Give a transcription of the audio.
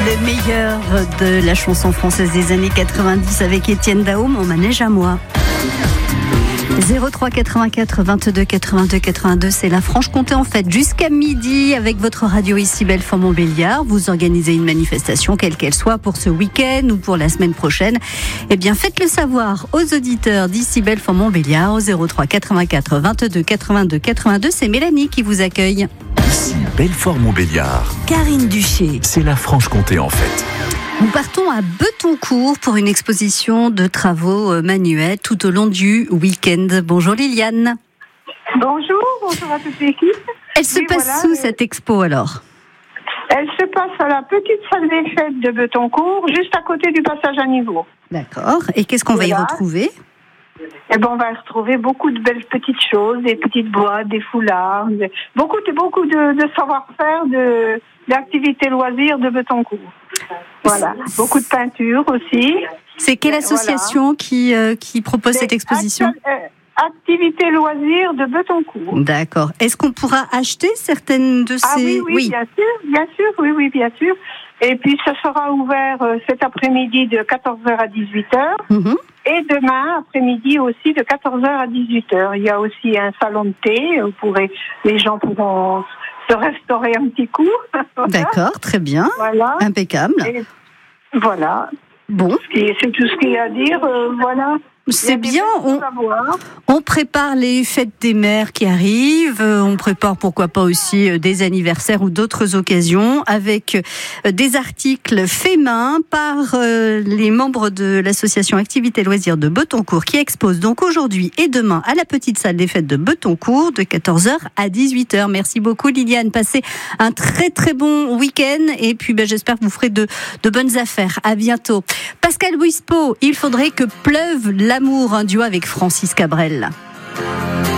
Le meilleur de la chanson française des années 90 avec Étienne Dao, Mon manège à moi. 03 84 22 82 82, c'est la Franche-Comté en fait. Jusqu'à midi, avec votre radio ici Belfort-Montbéliard, vous organisez une manifestation, quelle qu'elle soit, pour ce week-end ou pour la semaine prochaine. Eh bien, faites-le savoir aux auditeurs d'ici Belfort-Montbéliard au 03 84 22 82 82. C'est Mélanie qui vous accueille. Ici Belfort-Montbéliard. Karine Duché. C'est la Franche-Comté en fait. Nous partons à Betoncourt pour une exposition de travaux manuels tout au long du week-end. Bonjour Liliane. Bonjour à toute l'équipe. Elle se passe où cette expo alors ? Elle se passe à la petite salle des fêtes de Betoncourt, juste à côté du passage à niveau. D'accord. Et qu'est-ce qu'on va y retrouver ? Eh ben, on va retrouver beaucoup de belles petites choses, des petites boîtes, des foulards, beaucoup de savoir-faire, d'activités loisirs de Betoncourt. Voilà, beaucoup de peinture aussi. C'est quelle association qui propose cette exposition ? Activités loisirs de Betoncourt. D'accord. Est-ce qu'on pourra acheter certaines de ces... Oui, bien sûr. Et puis, ça sera ouvert cet après-midi de 14h à 18h. Mm-hmm. Et demain après-midi aussi de 14h à 18h. Il y a aussi un salon de thé. Les gens pourront se restaurer un petit coup. D'accord, très bien. Voilà. Impeccable. Et voilà. Bon. C'est tout ce qu'il y a à dire. Voilà. C'est bien, on prépare les fêtes des mères qui arrivent, on prépare pourquoi pas aussi des anniversaires ou d'autres occasions avec des articles faits main par les membres de l'association Activités Loisirs de Betoncourt qui expose donc aujourd'hui et demain à la petite salle des fêtes de Betoncourt de 14h à 18h. Merci beaucoup Liliane, passez un très très bon week-end et puis j'espère que vous ferez de bonnes affaires. À bientôt. Pascal Obispo, il faudrait que pleuve l'amour, un duo avec Francis Cabrel.